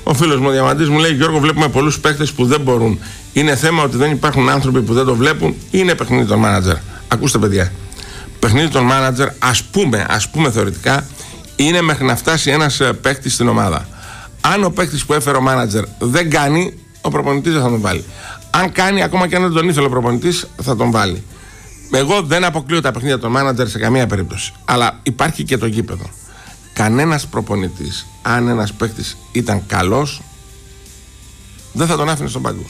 Ο φίλος μου ο Διαμαντής μου λέει: Γιώργο, βλέπουμε πολλούς παίκτες που δεν μπορούν. Είναι θέμα ότι δεν υπάρχουν άνθρωποι που δεν το βλέπουν ή είναι παιχνίδι των μάνατζερ? Ακούστε, παιδιά. Παιχνίδι των μάνατζερ, ας πούμε θεωρητικά, είναι μέχρι να φτάσει ένας παίκτης στην ομάδα. Αν ο παίκτης που έφερε ο μάνατζερ δεν κάνει, ο προπονητής δεν θα τον βάλει. Αν κάνει, ακόμα και αν δεν τον ήθελε ο προπονητής, θα τον βάλει. Εγώ δεν αποκλείω τα παιχνίδια των μάνατζερ σε καμία περίπτωση. Αλλά υπάρχει και το γήπεδο. Κανένας προπονητής, αν ένας παίκτης ήταν καλός, δεν θα τον άφηνε στον πάγκο.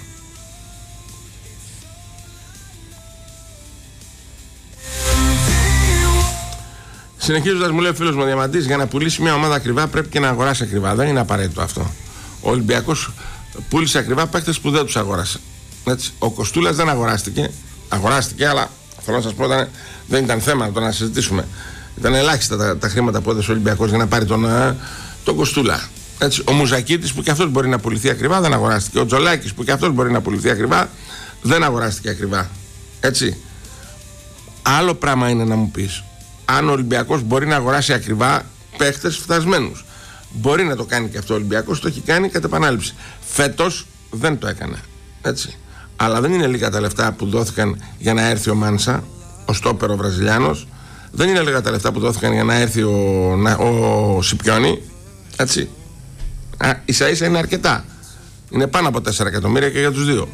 Συνεχίζοντας, μου λέει ο φίλος μου ο Διαμαντής, για να πουλήσει μια ομάδα ακριβά πρέπει και να αγοράσει ακριβά. Δεν είναι απαραίτητο αυτό. Ο Ολυμπιακός πούλησε ακριβά παίκτες που δεν τους αγόρασε. Έτσι. Ο Κοστούλας δεν αγοράστηκε. Αγοράστηκε, αλλά θέλω να σας πω, δεν ήταν θέμα να το να συζητήσουμε. Ήταν ελάχιστα τα χρήματα που έδωσε ο Ολυμπιακός για να πάρει τον Κοστούλα. Έτσι. Ο Μουζακίτης που και αυτός μπορεί να πουληθεί ακριβά δεν αγοράστηκε. Ο Τζολάκης που και αυτός μπορεί να πουληθεί ακριβά δεν αγοράστηκε ακριβά. Έτσι. Άλλο πράγμα είναι να μου πεις αν ο Ολυμπιακός μπορεί να αγοράσει ακριβά παίχτες φτασμένους. Μπορεί να το κάνει και αυτό ο Ολυμπιακός, το έχει κάνει κατ' επανάληψη. Φέτος δεν το έκανε. Έτσι. Αλλά δεν είναι λίγα τα λεφτά που δόθηκαν για να έρθει ο Μάνσα, ο στόπερο Βραζιλιάνος. Δεν είναι λίγα τα λεφτά που δόθηκαν για να έρθει ο Σιπιόνι. Έτσι. Ίσα ίσα είναι αρκετά. Είναι πάνω από 4 εκατομμύρια και για τους δύο.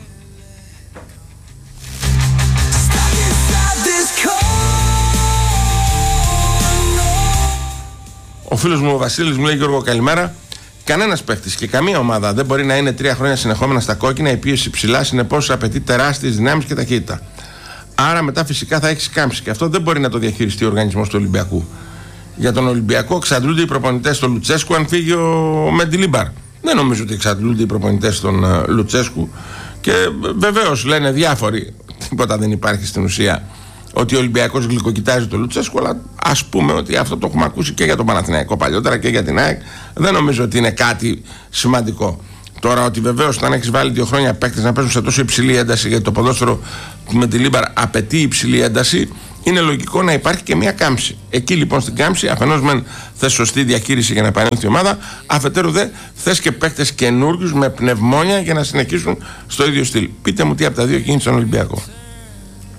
Ο φίλος μου ο Βασίλης μου λέει: Γιώργο, καλημέρα. Κανένας παίχτης και καμία ομάδα δεν μπορεί να είναι 3 χρόνια συνεχόμενα στα κόκκινα, η πίεση ψηλά, συνεπώς απαιτεί τεράστιες δυνάμεις και ταχύτητα. Άρα μετά φυσικά θα έχει κάμψει και αυτό δεν μπορεί να το διαχειριστεί ο οργανισμός του Ολυμπιακού. Για τον Ολυμπιακό εξαντλούνται οι προπονητές του Λουτσέσκου αν φύγει ο Μεντιλίμπαρ. Δεν νομίζω ότι εξαντλούνται οι προπονητές των Λουτσέσκου και βεβαίως λένε διάφοροι, τίποτα δεν υπάρχει στην ουσία, ότι ο Ολυμπιακός γλυκοκοιτάζει τον Λουτσέσκου, αλλά ας πούμε ότι αυτό το έχουμε ακούσει και για τον Παναθηναϊκό παλιότερα και για την ΑΕΚ. Δεν νομίζω ότι είναι κάτι σημαντικό. Τώρα, ότι βεβαίως όταν έχεις βάλει 2 χρόνια παίκτες να παίζουν σε τόσο υψηλή ένταση, γιατί το ποδόσφαιρο με τη Λίμπαρ απαιτεί υψηλή ένταση, είναι λογικό να υπάρχει και μια κάμψη. Εκεί λοιπόν στην κάμψη, αφενός μεν θες σωστή διαχείριση για να επανέλθει η ομάδα, αφετέρου δε θες και παίκτες καινούριους με πνευμόνια για να συνεχίσουν στο ίδιο στυλ. Πείτε μου τι από τα δύο γίνει στον Ολυμπιακό.